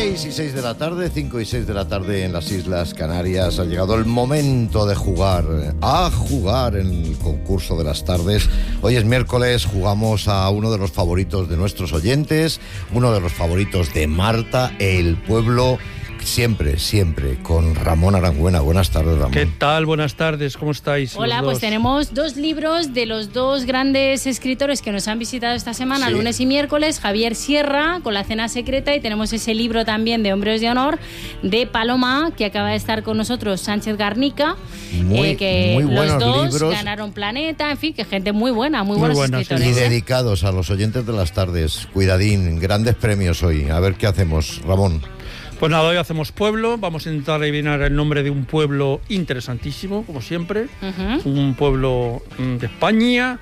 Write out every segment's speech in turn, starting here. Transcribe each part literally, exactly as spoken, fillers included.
seis y seis de la tarde, cinco y seis de la tarde en las Islas Canarias. Ha llegado el momento de jugar, a jugar en el concurso de las tardes. Hoy es miércoles, jugamos a uno de los favoritos de nuestros oyentes, uno de los favoritos de Marta, El Pueblo. Siempre, siempre, con Ramón Arangüena. Buenas tardes, Ramón. ¿Qué tal? Buenas tardes, ¿cómo estáis? Hola, pues tenemos dos libros de los dos grandes escritores que nos han visitado esta semana, sí. Lunes y miércoles, Javier Sierra, con La Cena Secreta, y tenemos ese libro también de Hombres de Honor, de Paloma, que acaba de estar con nosotros, Sánchez Garnica, muy, eh, que muy los dos libros. Ganaron Planeta, en fin, que gente muy buena, muy, muy buenos buena, escritores. Y ¿eh? dedicados a los oyentes de las tardes. Cuidadín, grandes premios hoy. A ver qué hacemos, Ramón. Pues nada, hoy hacemos pueblo, vamos a intentar adivinar el nombre de un pueblo interesantísimo, como siempre, uh-huh. Un pueblo de España.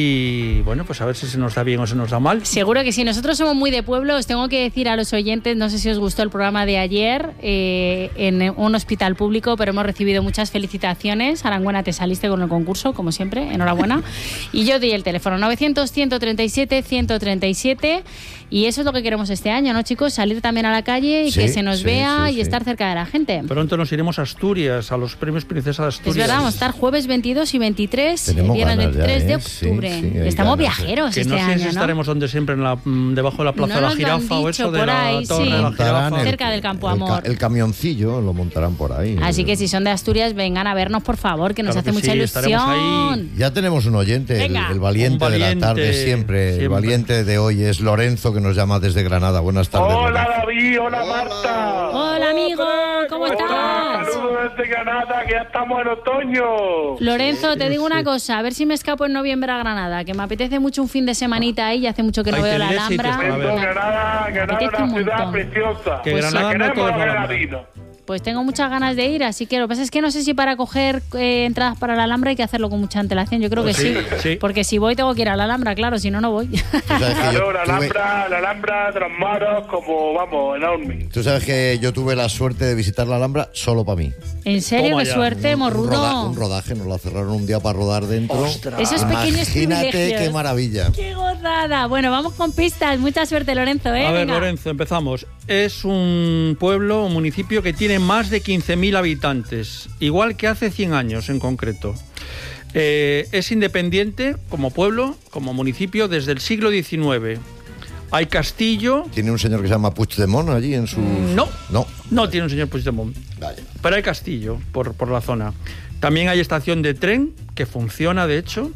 Y bueno, pues a ver si se nos da bien o se nos da mal. Seguro que sí, nosotros somos muy de pueblo. Os tengo que decir a los oyentes, no sé si os gustó el programa de ayer, eh, en un hospital público, pero hemos recibido muchas felicitaciones. Arangüena, te saliste con el concurso, como siempre, enhorabuena. Y yo di el teléfono novecientos, ciento treinta y siete, ciento treinta y siete. Y eso es lo que queremos este año, ¿no, chicos? Salir también a la calle y sí, que se nos sí, vea sí, y sí. estar cerca de la gente. Pronto nos iremos a Asturias, a los premios Princesa de Asturias. Es verdad, vamos a estar jueves veintidós y veintitrés, Tenemos viernes veintitrés ya, ¿eh? de octubre. Sí, sí, estamos ganas, viajeros que este no sé año, si ¿no? estaremos donde siempre, en la, debajo de la Plaza no de la Jirafa dicho, o eso de por la ahí, Torre sí. de la Jirafa. El, cerca del Campo Amor. El, ca- el camioncillo lo montarán por ahí. Así que si son de Asturias, vengan a vernos, por favor, que nos claro hace que mucha sí, ilusión. Ya tenemos un oyente, el, el, valiente un valiente de la tarde siempre, siempre. El valiente de hoy es Lorenzo, que nos llama desde Granada. Buenas tardes. Hola, Lorenzo. David, hola, Marta. Hola, amigo, ¿cómo Hola, estás? saludos desde Granada, que ya estamos en otoño. Lorenzo, sí, te digo sí. una cosa, a ver si me escapo en noviembre a Granada, que me apetece mucho un fin de semanita ahí, y hace mucho que no Ahí veo la tenéis Alhambra. sitios para ver. Granada, Granada es una ciudad montón. preciosa. Que Pues Granada sí. no todo es Queremos Alhambra. granadinos. Pues tengo muchas ganas de ir, así que lo que pasa es que no sé si para coger eh, entradas para la Alhambra hay que hacerlo con mucha antelación. Yo creo Pues que sí, sí, sí. porque si voy tengo que ir a la Alhambra, claro, si no, no voy. ¿Tú sabes que yo Claro, la tuve- Alhambra, la Alhambra de los Moros, como, vamos, enorme. Tú sabes que yo tuve la suerte de visitar la Alhambra solo para mí. En serio, Toma qué ya. suerte, Un, morrudo. roda- un rodaje, nos la cerraron un día para rodar dentro. Ostras. Esos pequeños Imagínate privilegios. qué maravilla. ¡Qué gozada! Bueno, vamos con pistas. Mucha suerte, Lorenzo, ¿eh? A ver, Venga. Lorenzo, empezamos. Es un pueblo, un municipio que tiene más de quince mil habitantes, igual que hace cien años en concreto. Eh, es independiente como pueblo, como municipio, desde el siglo diecinueve. Hay castillo. ¿Tiene un señor que se llama Puigdemont allí en su...? No, No. no tiene un señor Puigdemont. Vaya. Pero hay castillo por, por la zona. También hay estación de tren, que funciona, de hecho,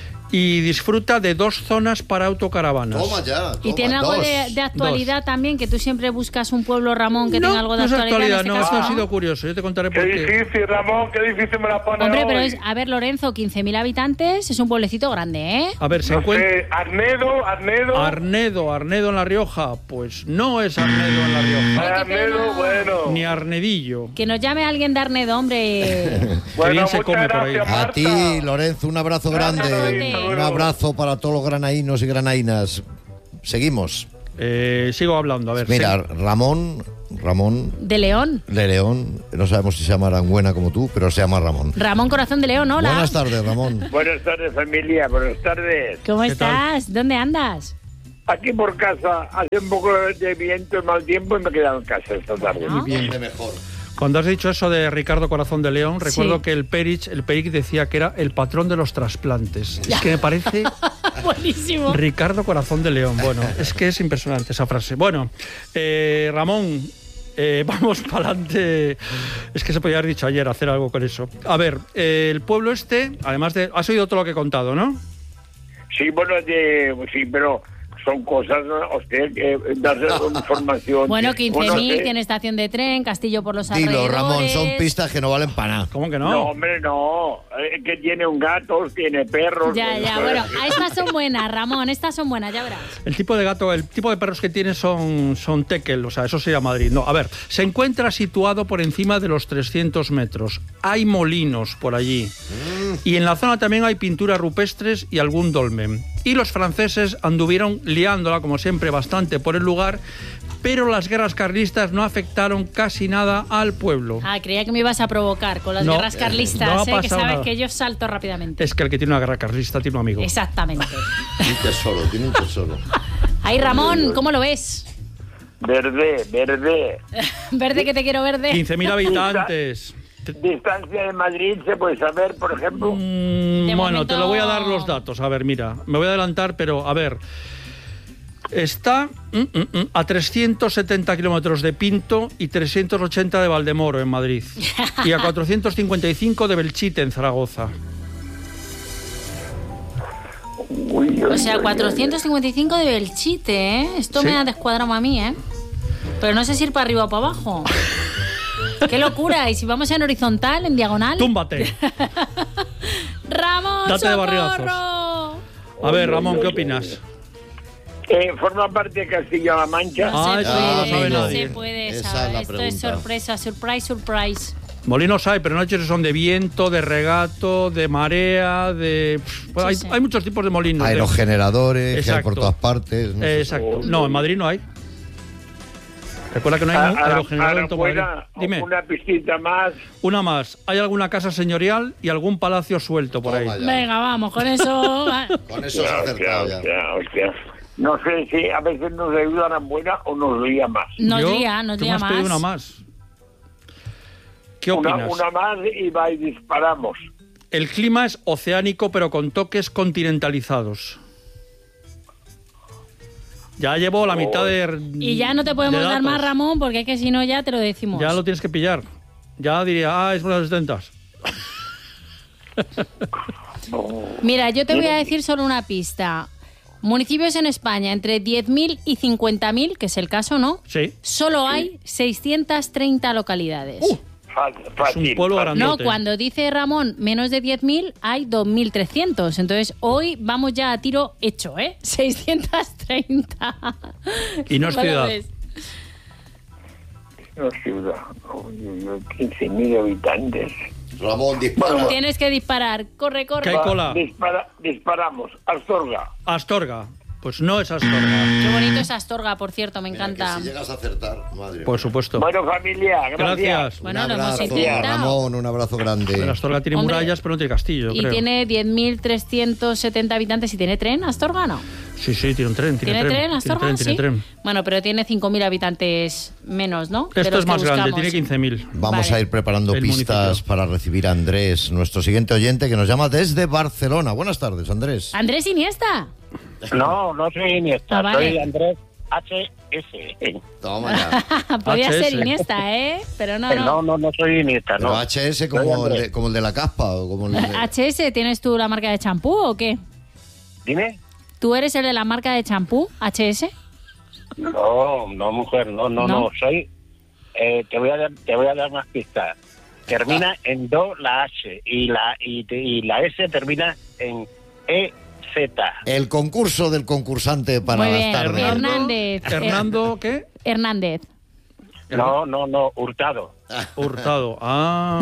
y disfruta de dos zonas para autocaravanas. Toma ya, toma, Y tiene algo dos. de, de actualidad Dos. también, que tú siempre buscas un pueblo, Ramón, que no, tenga algo de no es actualidad. actualidad, en no, este esto caso, ha sido curioso, yo te contaré Qué por qué. difícil, Ramón, qué difícil me la pones Hombre, pero hoy. es, a ver, Lorenzo, quince mil habitantes, es un pueblecito grande, ¿eh? A ver, se No encuentra... sé, Arnedo, Arnedo. Arnedo, Arnedo en La Rioja, pues no es Arnedo en La Rioja, Arnedo, bueno. ni Arnedillo. Que nos llame alguien de Arnedo, hombre. Bueno, bien se muchas come por ahí. gracias, A Marta. ti, Lorenzo, un abrazo grande. Grande. Un abrazo para todos los granadinos y granainas. Seguimos. Eh, sigo hablando, a ver. Mira, sí. Ramón, Ramón De León. de León, no sabemos si se llama Arangüena como tú, pero se llama Ramón. Ramón Corazón de León, hola. Buenas tardes, Ramón. Buenas tardes, familia. Buenas tardes. ¿Cómo ¿Qué estás? ¿Dónde andas? Aquí por casa hace un poco de viento y mal tiempo y me he quedado en casa esta tarde. Bueno. Bien, de mejor. Cuando has dicho eso de Ricardo Corazón de León, recuerdo Sí. que el Perich, el Peric decía que era el patrón de los trasplantes. Es que me parece Buenísimo. Ricardo Corazón de León. Bueno, es que es impresionante esa frase. Bueno, eh, Ramón, eh, vamos para adelante. Es que se podía haber dicho ayer hacer algo con eso. A ver, eh, el pueblo este, además de... Has oído todo lo que he contado, ¿no? Sí, bueno, de, sí, pero son cosas, ¿no? Usted, eh, darle información. Bueno, quince mil, Bueno, sé. tiene estación de tren, castillo por los Dilo, alrededores. Ramón, son pistas que no valen para nada. ¿Cómo que No, no? hombre, no. Es que tiene un gato, tiene perros. Ya, ya, bueno, estas son buenas, Ramón, estas son buenas, ya verás. El tipo de gato, el tipo de perros que tiene son, son tekel, o sea, eso sería Madrid. No, a ver, se encuentra situado por encima de los trescientos metros. Hay molinos por allí. Y en la zona también hay pinturas rupestres y algún dolmen. Y los franceses anduvieron liándola, como siempre, bastante por el lugar, pero las guerras carlistas no afectaron casi nada al pueblo. Ah, creía que me ibas a provocar con las No, guerras carlistas, no ha ¿eh? Que pasado sabes nada. que yo salto rápidamente. Es que el que tiene una guerra carlista tiene un amigo. Exactamente. Tiene un tesoro, tiene un tesoro. Ahí, Ramón, ¿cómo lo ves? Verde, verde. Verde que te quiero verde. quince mil habitantes. Distancia de Madrid, ¿se puede saber, por ejemplo? Mm, De bueno, momento- te lo voy a dar los datos. A ver, mira, me voy a adelantar, pero a ver. Está mm, mm, mm, a trescientos setenta kilómetros de Pinto y trescientos ochenta de Valdemoro, en Madrid. Y a cuatrocientos cincuenta y cinco de Belchite, en Zaragoza. Uy, uy, O sea, uy, cuatrocientos cincuenta y cinco de Belchite, ¿eh? Esto Sí. me ha descuadrado a mí, ¿eh? Pero no sé si ir para arriba o para abajo. ¡Qué locura! Y si vamos en horizontal, en diagonal. ¡Túmbate! ¡Ramón, Date de socorro! barrigazos. A ver, Ramón, ¿qué opinas? Eh, ¿Forma parte de Castilla-La Mancha? No Ah, se eso puede, no lo sabe no nadie. se puede Esa saber. es la Esto es pregunta. sorpresa, surprise, surprise. Molinos hay, pero no sé si son de viento, de regato, de marea, de... Pues hay, Sí, sí. hay muchos tipos de molinos. de- Aerogeneradores que hay por Exacto. todas partes. No Eh, sé. exacto. No, en Madrid no hay. Recuerda que no hay Ah, un ahora- aerogenerador ahora en todo Madrid. fuera, Dime, una pistita más. una más. ¿Hay alguna casa señorial y algún palacio suelto por ahí? Toma ya. Venga, vamos, con eso. Con eso se ha Hostia, acertado ya. hostia, hostia. No sé si a veces nos ayudan a buena o nos lía más. Nos Yo- lía, nos tú me lía has pedido más. una más. ¿Qué Una, opinas? una más y va y disparamos. El clima es oceánico, pero con toques continentalizados. Ya llevo la mitad de... Y ya no te podemos de dar más, datos. Ramón, porque es que si no ya te lo decimos. Ya lo tienes que pillar. Ya diría, ah, es unas setentas. Mira, yo te voy a decir solo una pista. Municipios en España entre diez mil y cincuenta mil, que es el caso, ¿no? Sí. Solo hay seiscientos treinta localidades. Uh, Fa- Fácil, un pueblo fácil. grande. No, grandote. cuando dice Ramón menos de diez mil hay dos mil trescientos. Entonces hoy vamos ya a tiro hecho, ¿eh? seiscientos treinta. Y no es ¿Cómo lo ciudad. ves? No, ciudad. Uy, uy, uy, quince mil habitantes. Ramón, dispara. Tienes que disparar. Corre, ¿Qué corre. hay cola? Dispara- disparamos. Astorga. Astorga. Pues no es Astorga. Qué bonito es Astorga, por cierto, me Mira, que encanta. si llegas a acertar, madre Por mía. supuesto. Bueno, familia, gracias. Gracias. Bueno, un lo hemos abrazo, intentado. Ramón, un abrazo grande. Pero Astorga tiene Hombre, murallas, pero no tiene castillo, Y creo. tiene diez mil trescientos setenta habitantes y tiene tren, Astorga, ¿no? Sí, sí, tiene un tren. Tiene, ¿Tiene tren, Tiene Astorga? tren, Sí. tiene tren. Bueno, pero tiene cinco mil habitantes menos, ¿no? De Esto los es que más grande, buscamos. tiene quince mil. Vamos Vale. a ir preparando El pistas municipio. para recibir a Andrés, nuestro siguiente oyente que nos llama desde Barcelona. Buenas tardes, Andrés. Andrés Iniesta. No, no soy Iniesta, Ah, vale. soy Andrés H S. Toma ya. Podía H S. ser Iniesta, ¿eh? Pero no, Eh, no, no. no, no soy Iniesta, Pero no. H S Soy como el, Andrés. de, como el de la caspa o como el de... H S, ¿tienes tú la marca de champú o qué? Dime. ¿Tú eres el de la marca de champú, H S? No, no, mujer, no, no, ¿No? no, soy... Eh, te, voy a dar, te voy a dar más pistas. Termina en do la H y la, y, te- y la S termina en E Z. El concurso del concursante para Muy las bien. tardes. Hernández. Hernando, ¿qué? Hernández. No, no, no, Hurtado. Hurtado. Ah.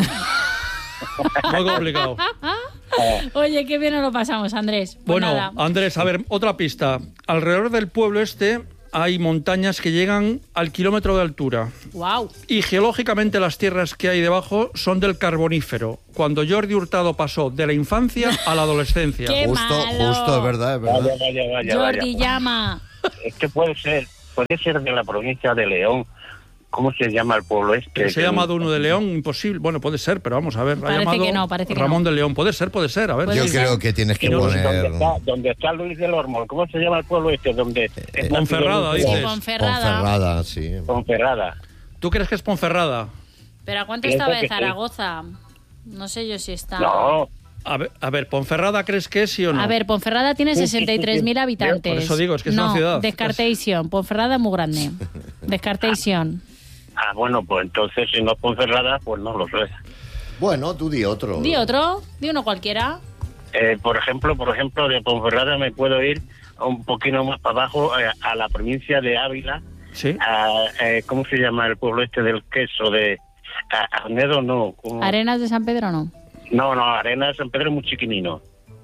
Muy complicado. Oye, qué bien nos lo pasamos, Andrés. Pues Bueno, nada. Andrés, a ver, otra pista. Alrededor del pueblo este hay montañas que llegan al kilómetro de altura. Wow. Y geológicamente las tierras que hay debajo son del Carbonífero, cuando Jordi Hurtado pasó de la infancia a la adolescencia. Qué Justo, malo. justo, es verdad, es Vaya, verdad. vaya, vaya, Jordi vaya. llama. Es que puede ser, puede ser de la provincia de León. ¿Cómo se llama el pueblo este? Que se ha llamado uno de León, imposible. Bueno, puede ser, pero vamos a ver. Ha Parece llamado que no, parece que Ramón no. de León. Puede ser, puede ser. A ver. Puede Yo ser. creo que tienes que Y no, ¿Dónde poner... está, dónde está Luis del Ormol? ¿Cómo se llama el pueblo este? Donde está Ponferrada, Luis del dices. Ormol? Ponferrada. Ponferrada, sí. Ponferrada. ¿Tú crees que es Ponferrada? ¿Pero a cuánto Pienso estaba que de sí. Zaragoza? No sé yo si está... No, A ver, a ver, ¿Ponferrada crees que es sí o no? A ver, Ponferrada tiene Sí, sí, sí, sesenta y tres mil sí. habitantes. Por eso digo, es que es no, una ciudad. Descartation. Ponferrada es muy grande. Descartation. ah, bueno, pues entonces si no es Ponferrada, pues no lo sé. Bueno, tú di otro. Di otro, di uno cualquiera. Eh, por ejemplo, por ejemplo, de Ponferrada me puedo ir un poquito más para abajo eh, a la provincia de Ávila. Sí. A, eh, ¿Cómo se llama el pueblo este del queso? De a, Arnedo, no. ¿cómo? Arenas de San Pedro, no. No, no, Arena de San Pedro es muy chiquinino.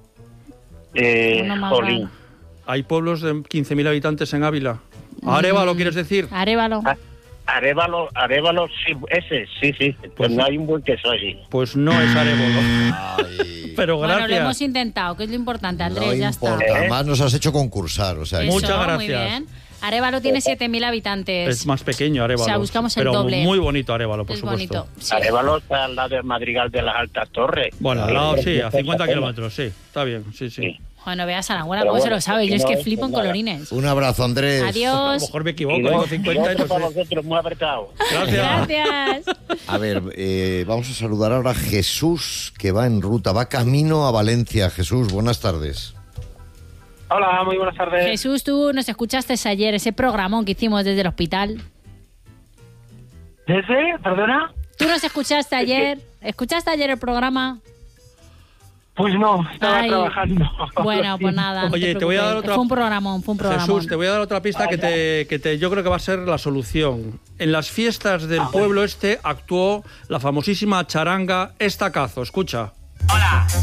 Eh, Uno más Jolín. raro. Hay pueblos de quince mil habitantes en Ávila. Arévalo, ¿quieres decir? Arévalo. Ah, Arévalo, Arévalo, sí, ese, sí, sí. Pues no hay un buen queso allí. Pues no es Arévalo. Ay, Pero Bueno, lo gracias. hemos intentado, que es lo importante, Andrés, no ya importa. está. ¿Eh? Además nos has hecho concursar, o sea... Eso, Muchas Muy gracias. bien. Arévalo tiene siete mil habitantes. Es más pequeño Arévalo. O sea, buscamos el pero doble. muy bonito Arévalo, por es supuesto. bonito. Sí. Arévalo está al lado del Madrigal de las Altas Torres. Bueno, al lado sí, a cincuenta kilómetros, sí. Está bien, sí, sí. Sí. Bueno, veas a la buena, Pero ¿cómo se bueno, lo sabe? Yo es no que es flipo en nada. colorines. Un abrazo, Andrés. A lo Adiós. mejor me Y equivoco, dos- digo y cincuenta y otro no para sé. vosotros, muy apretado. Gracias. Gracias. A ver, eh, vamos a saludar ahora a Jesús, que va en ruta, va camino a Valencia. Jesús, buenas tardes. Hola, muy buenas tardes. Jesús, tú nos escuchaste ayer, ese programón que hicimos desde el hospital. ¿Desde? ¿Perdona? ¿Tú nos escuchaste ayer? ¿Escuchaste ayer el programa? Pues no, estaba Ay. trabajando. Pues pues nada. no Oye, te voy a dar preocupes. otra- Fue un programón, fue un programón. Jesús, te voy a dar otra pista que te, que te yo creo que va a ser la solución. En las fiestas del pueblo este actuó la famosísima charanga Estacazo. Escucha. Hola,